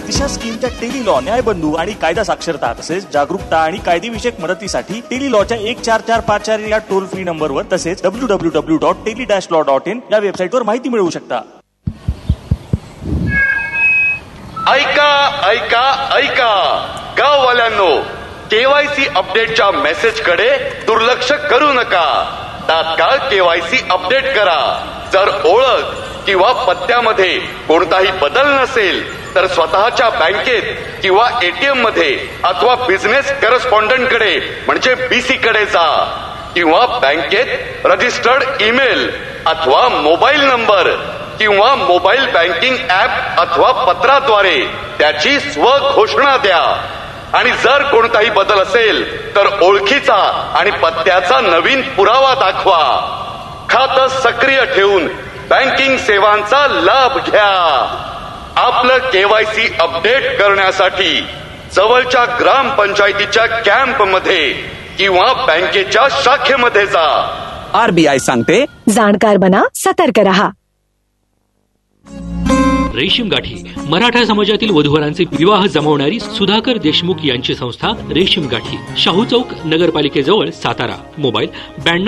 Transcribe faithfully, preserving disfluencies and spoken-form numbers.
दिशा स्कीमच्या tele law, न्यायबंधू आणि कायदा साक्षरता तसेच जागरूकता आणि कायदेविषयक मदतीसाठी टेली लॉच्या एक चार चार पाच चार या टोल फ्री नंबरवर तसेच W W W dot tele dash law dot in या वेबसाईटवर माहिती मिळवू शकता. ऐका ऐका ऐका गाववाल्यांनो, केवायसी अपडेटच्या मेसेज कडे दुर्लक्ष करू नका. तात्काळ केवायसी अपडेट करा. जर ओळख किंवा पत्त्यामध्ये कोणताही बदल नसेल तर स्वतःच्या बँकेत किंवा एटीएम मध्ये अथवा बिझनेस करस्पॉन्डंट कडे म्हणजे बीसी कडे जा किंवा बँकेत रजिस्टर्ड ईमेल अथवा मोबाईल नंबर किंवा मोबाईल बँकिंग ऍप अथवा पत्राद्वारे त्याची स्वघोषणा द्या. आणि जर कोणताही बदल असेल तर ओळखीचा आणि पत्त्याचा नवीन पुरावा दाखवा. खातं सक्रिय ठेवून बँकिंग सेवांचा लाभ घ्या. आपलं केवायसी अपडेट करण्यासाठी जवळच्या ग्रामपंचायतीच्या कॅम्प मध्ये किंवा बँकेच्या शाखेमध्ये जा. आरबीआय सांगते, जाणकार बना, सतर्क रहा. रेशीम गाठी मराठा समाजातील वधूवरांचे विवाह जमवणारी सुधाकर देशमुख यांची संस्था रेशीम गाठी, शाहू चौक, नगरपालिकेजवळ, सातारा. मोबाईल ब्याण्णव